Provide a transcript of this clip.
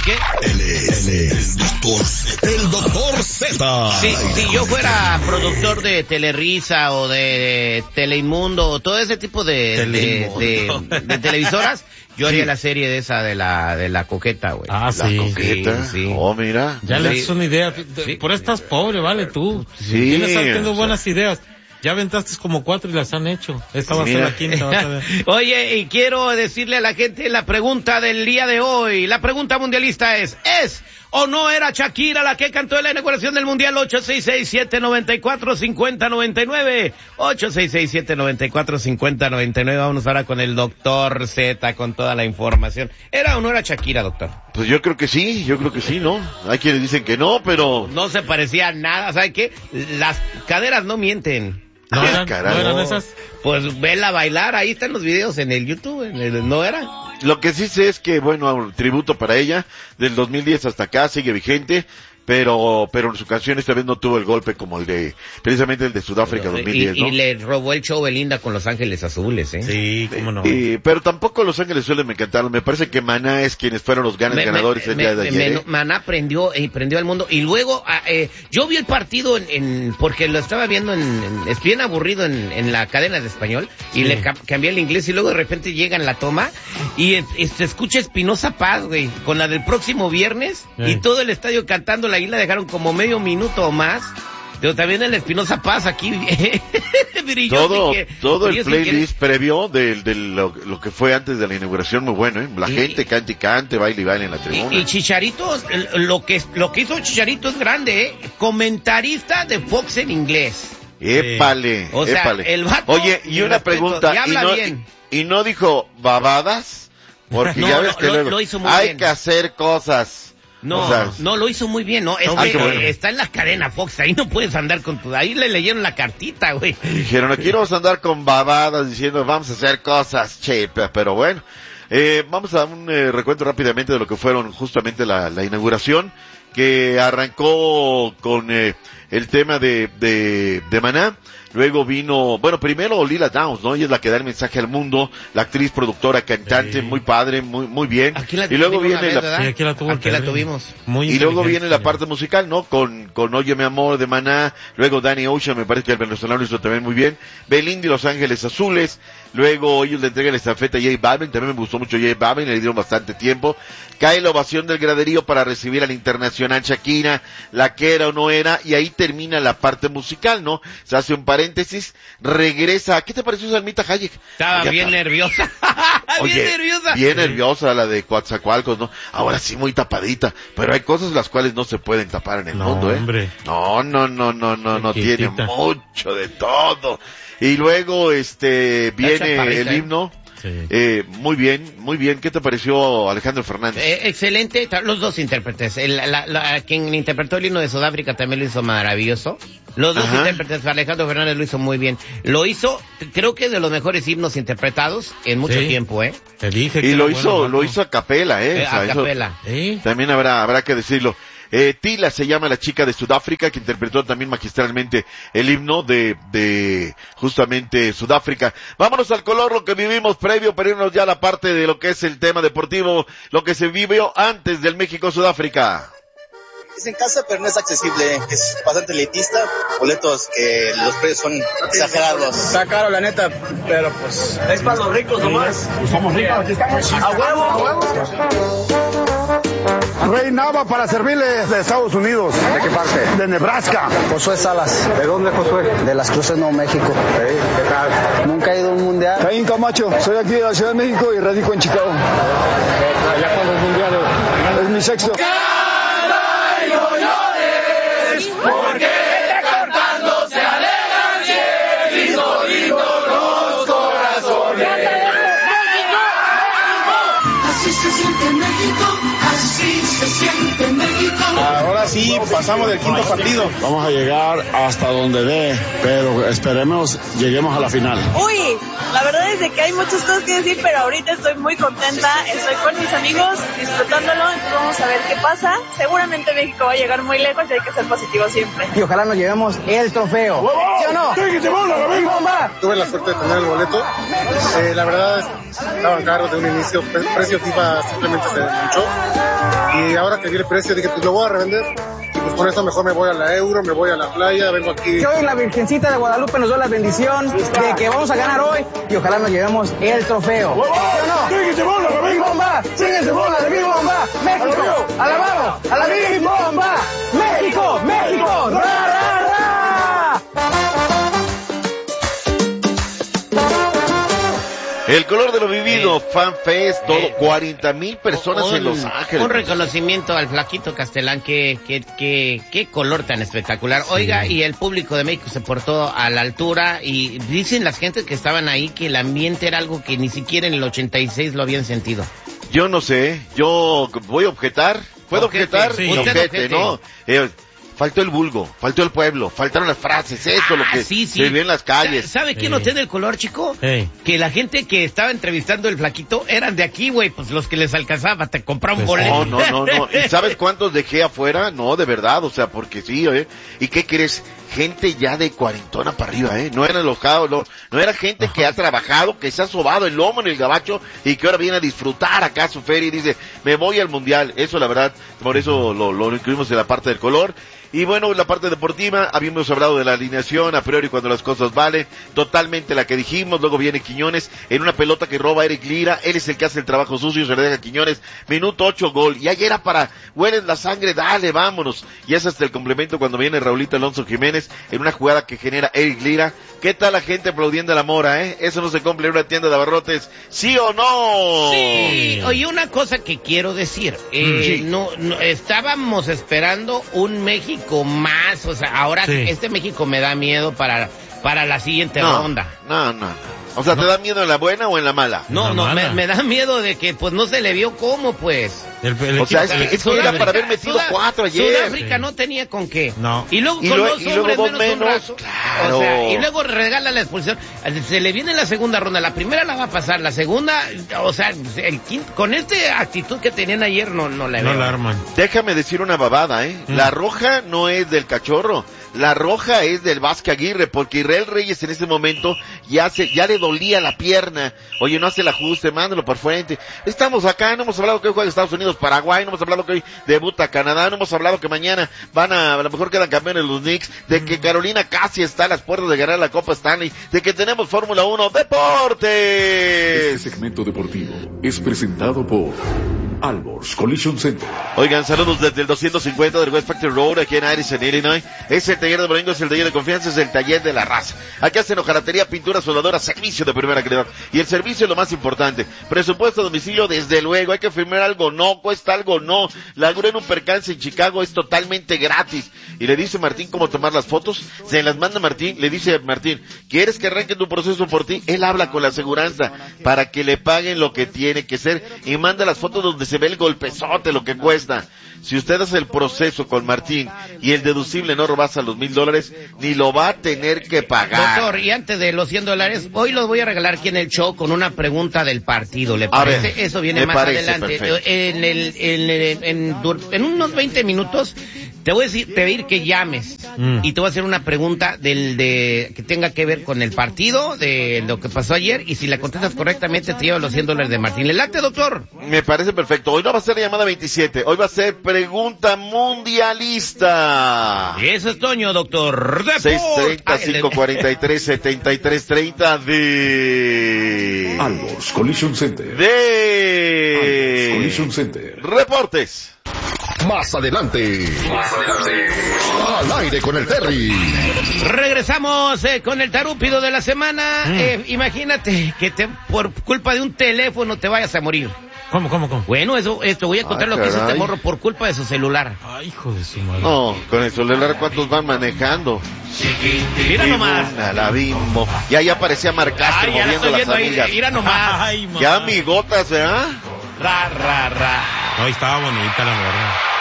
qué? Él es el Doctor Z. Si yo fuera productor de Telerisa o de Teleinmundo o todo ese tipo de televisoras, yo haría la serie de esa de la coqueta, güey. Ah, sí. La coqueta. Sí. Oh, mira. Ya le das una idea. Por eso estás pobre, vale, tú. Sí. Tienes teniendo buenas ideas. Ya aventaste como 4 y las han hecho. Esta va a ser la quinta. Vas a ver. Oye, y quiero decirle a la gente la pregunta del día de hoy. La pregunta mundialista es o no era Shakira la que cantó en la inauguración del Mundial? 866-794-5099. 866-794-5099. Vámonos ahora con el Doctor Z, con toda la información. ¿Era o no era Shakira, doctor? Pues yo creo que sí, ¿no? Hay quienes dicen que no, pero... No se parecía a nada, ¿sabe qué? Las caderas no mienten. ¿No eran, carajo. ¿no eran esas? Pues vela bailar, ahí están los videos en el YouTube, ¿no era? Lo que sí sé es que, bueno, tributo para ella, del 2010 hasta acá, sigue vigente, pero en su canción esta vez no tuvo el golpe como precisamente el de Sudáfrica 2010, ¿no? Y le robó el show Belinda con Los Ángeles Azules, ¿eh? Sí, cómo no. Pero tampoco Los Ángeles Azules me encantaron, me parece que Maná es quienes fueron los ganadores el día de ayer. Maná prendió al mundo, y luego, yo vi el partido porque lo estaba viendo es bien aburrido en la cadena de español, y le cambié el inglés, y luego de repente llega en la toma, y se escucha Espinoza Paz, güey, con la del próximo viernes, y todo el estadio cantando, ahí la dejaron como medio minuto o más. Pero también el Espinoza Paz aquí todo el playlist previo de lo que fue antes de la inauguración, muy bueno, ¿eh? La gente cante y cante, baile y baile en la tribuna. Y Chicharito, lo que hizo Chicharito es grande, ¿eh? Comentarista de Fox en inglés. Épale, o sea, épale. El vato, oye, y una pregunta, y habla bien. ¿Y no dijo babadas? Porque ya ves que luego lo hizo muy hay bien. que hacer cosas. No, o sea, no, lo hizo muy bien, ¿no? Está en la cadena Fox, ahí no puedes andar con tu... Ahí le leyeron la cartita, güey. Dijeron, aquí no vamos a andar con babadas diciendo vamos a hacer cosas, che, pero bueno. Vamos a dar un recuento rápidamente de lo que fueron justamente la inauguración, que arrancó con el tema de Maná. Luego vino, bueno, primero Lila Downs, ¿no? Ella es la que da el mensaje al mundo, la actriz, productora, cantante, muy padre, muy bien. Y luego viene aquí la tuvimos. Y luego viene la parte musical, ¿no? Con Óyeme Amor de Maná, luego Danny Ocean, me parece que el venezolano hizo también muy bien. Belinda y Los Ángeles Azules, luego ellos le entregan la estafeta a J Balvin, también me gustó mucho J Balvin, le dieron bastante tiempo. Cae la ovación del graderío para recibir al internacional Shakira, la que era o no era, y ahí termina la parte musical, ¿no? Se hace un paréntesis, regresa. ¿Qué te pareció Salmita Hayek? Estaba bien nerviosa. Bien nerviosa la de Coatzacoalcos, ¿no? Ahora sí muy tapadita, pero hay cosas las cuales no se pueden tapar en el mundo, ¿eh? Hombre. No, tiene mucho de todo. Y luego, viene el himno. Sí. Muy bien. ¿Qué te pareció Alejandro Fernández? Excelente, los dos intérpretes. Quien interpretó el himno de Sudáfrica también lo hizo maravilloso. Los dos intérpretes, Alejandro Fernández lo hizo muy bien. Lo hizo, creo que de los mejores himnos interpretados en mucho tiempo, ¿eh? Te dije y lo hizo a capela, ¿eh? A capela. También habrá que decirlo. Tila se llama la chica de Sudáfrica, que interpretó también magistralmente el himno de justamente Sudáfrica. Vámonos al color, lo que vivimos previo, para irnos ya a la parte de lo que es el tema deportivo, lo que se vivió antes del México-Sudáfrica. Es en casa, pero no es accesible, es bastante elitista, boletos que los precios son exagerados. Está caro la neta, pero pues... Es para los ricos nomás. Somos ricos, aquí estamos. ¡A huevo! Rey Nava para servirles de Estados Unidos. ¿De qué parte? De Nebraska. Josué Salas. ¿De dónde, Josué? De Las Cruces, Nuevo México. ¿Qué tal? Nunca he ido a un mundial. Caín Camacho, soy aquí de la Ciudad de México y radico en Chicago. Allá con los mundiales. Es mi sexto. Porque cortando se alegan los corazones. Así se siente México, así se siente México. Ahora sí, pasamos del quinto partido. Vamos a llegar hasta donde dé, pero esperemos lleguemos a la final. Uy, La verdad es de que hay muchas cosas que decir, pero ahorita estoy muy contenta, estoy con mis amigos disfrutándolo, entonces vamos a ver qué pasa. Seguramente México va a llegar muy lejos y hay que ser positivo siempre. Y ojalá nos llevemos el trofeo. ¿Sí o no? ¡Bomba! Tuve la suerte de tener el boleto. La verdad, estaban caros de un inicio. El precio FIFA simplemente se desmanchó. Y ahora que vi el precio, dije, pues lo voy a revender. Y pues con eso mejor me voy a la Euro, me voy a la playa, vengo aquí. Que hoy la Virgencita de Guadalupe nos dio la bendición de que vamos a ganar hoy y ojalá nos llevemos el trofeo. ¿Sí o no? ¡Big Bomba! ¡Síguese bola de Big Bomba! ¡México! ¡Alabamos! ¡A la Big Bomba! ¡México! ¡México! ¡Ra, ra, ra! El color de lo vivido, Fan Fest, todo, 40,000 personas en Los Ángeles. Un reconocimiento al flaquito Castelán, qué color tan espectacular. Sí. Oiga, y el público de México se portó a la altura y dicen las gentes que estaban ahí que el ambiente era algo que ni siquiera en el 86 lo habían sentido. Yo no sé, yo voy a objetar. ¿Puedo objetar? Sí. Objete, Objete. ¿no? Faltó el vulgo, faltó el pueblo, faltaron las frases, eso lo que sí. se vio en las calles. ¿Sabe quién no tiene el color, chico? Hey. Que la gente que estaba entrevistando el flaquito eran de aquí, güey, pues los que les alcanzaba, te compraban Pues, boleto. No. ¿Y sabes cuántos dejé afuera? No, de verdad, o sea, porque sí, ¿Y qué crees? Gente ya de cuarentona para arriba, No eran los cabos, no era gente que ha trabajado, que se ha sobado el lomo en el gabacho y que ahora viene a disfrutar acá a su feria y dice, me voy al mundial. Eso, la verdad, por eso lo incluimos en la parte del color. Y bueno, la parte deportiva, habíamos hablado de la alineación, a priori cuando las cosas valen, totalmente la que dijimos, luego viene Quiñones, en una pelota que roba Eric Lira, él es el que hace el trabajo sucio, se le deja a Quiñones, minuto 8, gol, y ahí era para, hueles la sangre, dale, vámonos, y es hasta el complemento cuando viene Raulito Alonso Jiménez, en una jugada que genera Eric Lira. ¿Qué tal la gente aplaudiendo a la Mora, Eso no se cumple en una tienda de abarrotes, ¿sí o no? Sí, oye, una cosa que quiero decir, Sí. no, estábamos esperando un México más, o sea, ahora Sí. este México me da miedo para la siguiente ronda. No. O sea, ¿te da miedo en la buena o en la mala? No, La mala. me da miedo de que pues no se le vio cómo, pues. O sea, es que era para haber metido 4 ayer. Sudáfrica Sí. no tenía con qué. No. Y luego Y con luego- dos y luego hombres dos menos un menos, brazo. claro. O sea, y luego regala la expulsión. Se le viene la segunda ronda. La primera la va a pasar. La segunda, o sea, con esta actitud que tenían ayer no la No veo. la arman. Déjame decir una babada, La roja no es del Cachorro, la roja es del Vázquez Aguirre, porque Israel Reyes en ese momento ya le dolía la pierna. Oye, no hace el ajuste, mándalo por frente. Estamos acá, no hemos hablado que hoy juega Estados Unidos, Paraguay, no hemos hablado que hoy debuta Canadá, no hemos hablado que mañana a lo mejor quedan campeones los Knicks, de que Carolina casi está a las puertas de ganar la Copa Stanley, de que tenemos Fórmula 1, deportes. Este segmento deportivo es presentado por Alborz Collision Center. Oigan, saludos desde el 250 del West Factory Road, aquí en Addison, Illinois. Es el taller de Boringo, es el taller de confianza, es el taller de la raza. Aquí hacen hojalatería, pintura, soldadura, servicio de primera calidad. Y el servicio es lo más importante. Presupuesto a domicilio, desde luego. Hay que firmar algo, no. Cuesta algo, no. La grúa en un percance en Chicago es totalmente gratis. Y le dice Martín cómo tomar las fotos. Se las manda Martín, le dice Martín, ¿quieres que arranque tu proceso por ti? Él habla con la aseguranza para que le paguen lo que tiene que ser. Y manda las fotos donde se ve el golpezote, lo que cuesta. Si usted hace el proceso con Martín y el deducible no rebasa los $1,000, ni lo va a tener que pagar. Doctor, y antes de los $100, hoy los voy a regalar aquí en el show con una pregunta del partido. ¿Le parece? ver, Eso viene me más parece adelante. perfecto. En unos 20 minutos te voy a pedir que llames y te voy a hacer una pregunta que tenga que ver con el partido, de lo que pasó ayer, y si la contestas correctamente te lleva los $100 de Martín. ¿Le late, doctor? Me parece perfecto. Hoy no va a ser la llamada 27, hoy va a ser pregunta mundialista. Eso es Toño, doctor. 630-543-7330 de... Alborz Collision Center. de... Alborz Collision Center. Reportes. Más adelante. Al aire con el Terry. Regresamos con el tarúpido de la semana. Imagínate que por culpa de un teléfono te vayas a morir. ¿Cómo? Bueno, esto voy a contar lo que hizo este caray. morro por culpa de su celular. Ay, hijo de su madre. No, con el celular, ¿cuántos van manejando? Mira nomás. La Bimbo. Y ahí aparecía Marc Castro Ay, ya la moviendo estoy las viendo ahí. amigas. Mira nomás. Ay, mamá. Ya amigotas, ¿verdad? Ra. No, estaba bonita la morra.